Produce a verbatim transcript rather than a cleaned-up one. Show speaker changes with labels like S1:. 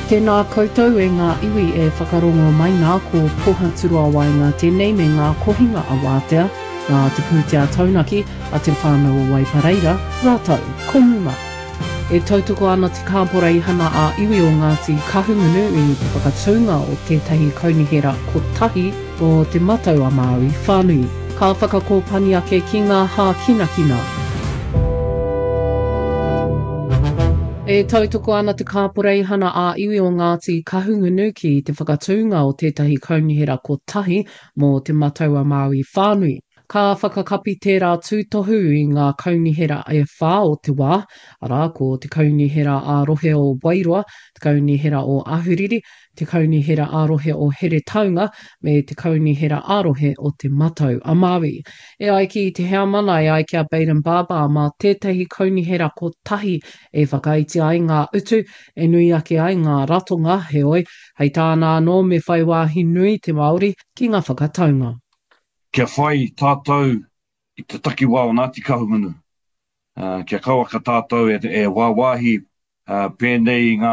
S1: Tēnā koutou e ngā iwi e whakarongo mai ngā ko poha turua wainga tēnei me ngā kohinga a wātea, ngā te pūtea taunaki a te whānau o Waipareira, rātau, komuma. E tautoko ana te kāpora i hana a iwi o Ngāti Kahungunu i te whakatunga o tētahi kaunihera kotahi o te matau a Māori whānui. Ka whakakōpani ake ki ngā hā kina kina. E tautoko ana te kāpora i hana a iwi o Ngāti Kahungunu ki te whakatunga o tētahi kaunihera kotahi mō te matau a Māori whānui. Ka whakakapi tērā tūtohu i ngā kaunihera e whā o te wā, ara ko te kaunihera ārohe o Wairua, te kaunihera o Ahuriri, te kaunihera ārohe o Heretaunga, me te kaunihera ārohe o te matau a Māori. E ai ki te hea mana e ai kia Baden Baba mā tētahi kaunihera kotahi e whakaiti ai ngā utu, e nui ake ai ngā ratonga, heoi, hei tāna anō me whai wāhi nui te Māori ki ngā whakataunga.
S2: Kia whai tātou i te takiwā o Ngāti Kahungunu. Uh, kia kaua ka tātou e, e wāwahi uh, pēnei ngā